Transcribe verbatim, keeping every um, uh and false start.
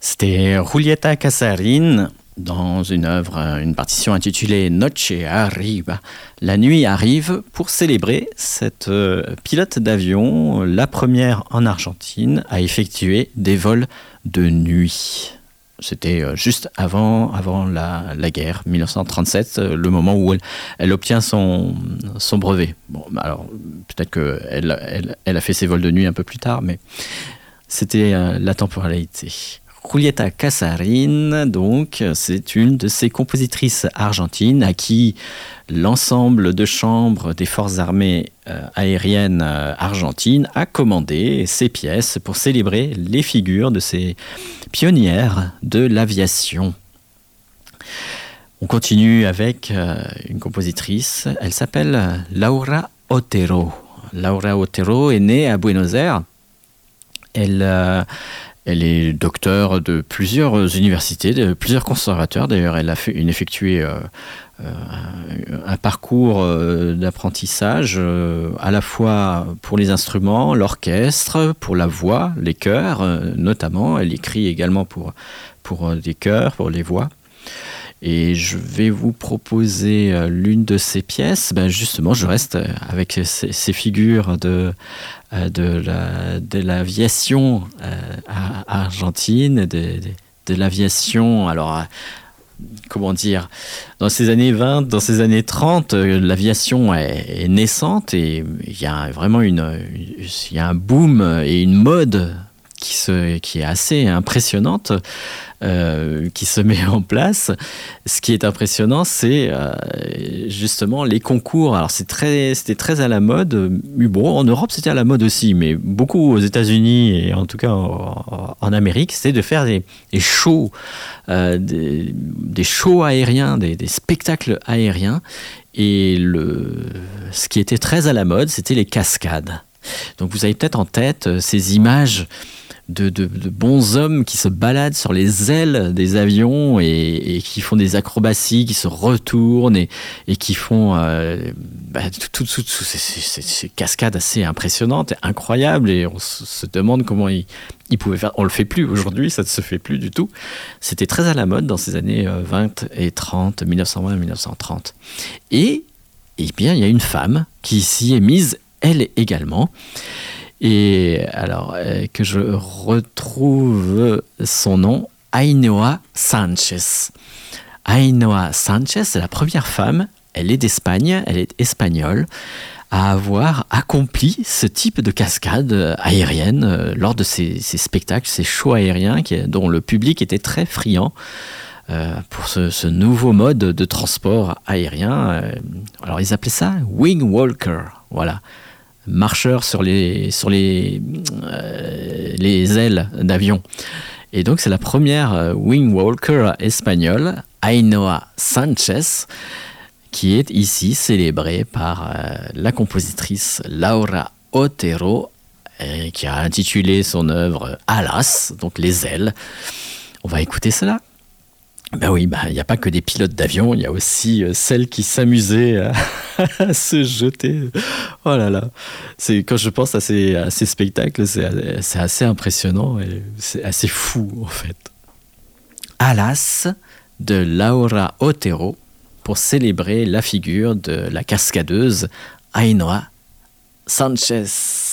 C'était Julieta Casarin dans une œuvre, une partition intitulée Noche Arriba. La nuit arrive pour célébrer cette euh, pilote d'avion, la première en Argentine à effectuer des vols de nuit. C'était euh, juste avant, avant la, la guerre, dix-neuf cent trente-sept, euh, le moment où elle, elle obtient son, son brevet. Bon, alors peut-être qu'elle elle, elle a fait ses vols de nuit un peu plus tard, mais c'était euh, la temporalité. Julieta Casarin, donc, c'est une de ces compositrices argentines à qui l'ensemble de chambre des forces armées euh, aériennes euh, argentines a commandé ces pièces pour célébrer les figures de ces pionnières de l'aviation. On continue avec euh, une compositrice, elle s'appelle Laura Otero. Laura Otero est née à Buenos Aires. Elle... Euh, Elle est docteure de plusieurs universités, de plusieurs conservateurs. D'ailleurs, elle a fait une, effectué euh, euh, un parcours euh, d'apprentissage euh, à la fois pour les instruments, l'orchestre, pour la voix, les chœurs euh, notamment. Elle écrit également pour, pour des chœurs, pour les voix. Et je vais vous proposer l'une de ces pièces. Ben justement, je reste avec ces, ces figures de, de, la, de l'aviation argentine, de, de, de l'aviation. Alors, comment dire, dans ces années vingt, dans ces années trente, l'aviation est, est naissante et il y a vraiment une, il y a un boom et une mode qui, se, qui est assez impressionnante. Euh, qui se met en place. Ce qui est impressionnant, c'est euh, justement les concours. Alors c'est très, c'était très à la mode. Bon, en Europe, c'était à la mode aussi, mais beaucoup aux États-Unis et en tout cas en, en Amérique, c'était de faire des, des shows, euh, des, des shows aériens, des, des spectacles aériens. Et le, ce qui était très à la mode, c'était les cascades. Donc vous avez peut-être en tête ces images De, de, de bons hommes qui se baladent sur les ailes des avions et, et qui font des acrobaties, qui se retournent et, et qui font euh, bah, toutes tout, tout, ces, ces, ces cascades assez impressionnantes et incroyables. Et on se demande comment ils, ils pouvaient faire. On le fait plus aujourd'hui, ça ne se fait plus du tout. C'était très à la mode dans ces années vingt et trente, dix-neuf cent vingt et dix-neuf cent trente. Et, et bien, il y a une femme qui s'y est mise, elle également. Et alors euh, que je retrouve son nom, Ainhoa Sánchez. Ainhoa Sánchez, c'est la première femme, elle est d'Espagne, elle est espagnole, à avoir accompli ce type de cascade aérienne euh, lors de ces, ces spectacles, ces shows aériens qui, dont le public était très friand euh, pour ce, ce nouveau mode de transport aérien. Euh, alors ils appelaient ça wing walker, voilà. Marcheur sur les, sur les, euh, les ailes d'avion. Et donc, c'est la première euh, wing walker espagnole, Ainhoa Sánchez, qui est ici célébrée par euh, la compositrice Laura Otero, euh, qui a intitulé son œuvre Alas, donc les ailes. On va écouter cela. Ben oui, ben, il n'y a pas que des pilotes d'avion, il y a aussi euh, celles qui s'amusaient à, à se jeter. Oh là là, c'est, quand je pense à ces, à ces spectacles, c'est, c'est assez impressionnant et c'est assez fou en fait. Alas de Laura Otero pour célébrer la figure de la cascadeuse Ainhoa Sánchez.